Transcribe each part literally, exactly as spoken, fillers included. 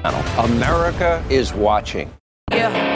America is watching. Yeah.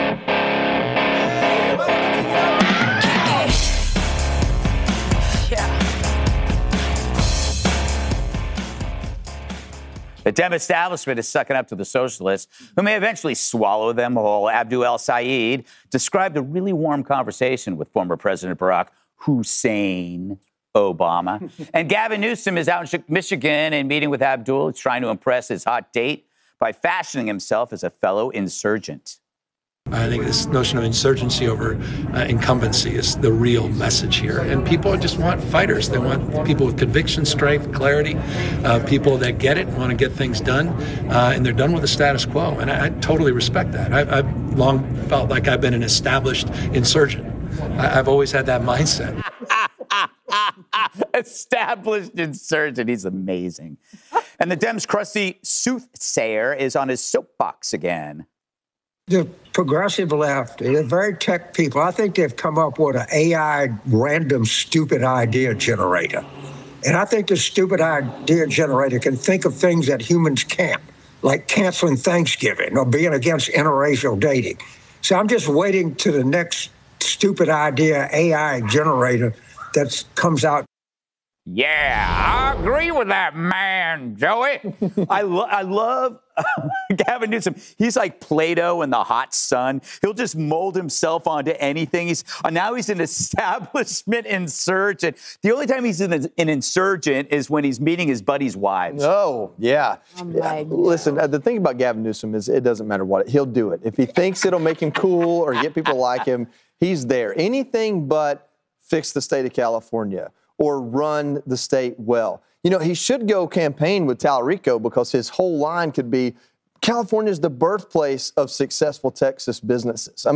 The Dem establishment is sucking up to the socialists, who may eventually swallow them whole. Abdul El-Sayed described a really warm conversation with former President Barack Hussein Obama. And Gavin Newsom is out in Michigan and meeting with Abdul. He's trying to impress his hot date by fashioning himself as a fellow insurgent. I think this notion of insurgency over uh, incumbency is the real message here. And people just want fighters. They want people with conviction, strength, clarity, uh, people that get it, want to get things done, uh, and they're done with the status quo. And I, I totally respect that. I, I've long felt like I've been an established insurgent. I, I've always had that mindset. Established insurgent. He's amazing. And the Dems' crusty soothsayer is on his soapbox again. The progressive left, they're very tech people. I think they've come up with an A I random stupid idea generator. And I think the stupid idea generator can think of things that humans can't, like canceling Thanksgiving or being against interracial dating. So I'm just waiting to the next stupid idea A I generator that comes out. Yeah, I agree with that man, Joey. I, lo- I love Gavin Newsom. He's like Play-Doh in the hot sun. He'll just mold himself onto anything. He's uh, now he's an establishment insurgent. The only time he's an, an insurgent is when he's meeting his buddies' wives. Oh, yeah. Oh yeah. Listen, uh, the thing about Gavin Newsom is it doesn't matter what. He'll do it. If he thinks it'll make him cool or get people to like him, he's there. Anything but fix the state of California or run the state well. You know, he should go campaign with Talarico because his whole line could be, California is the birthplace of successful Texas businesses. I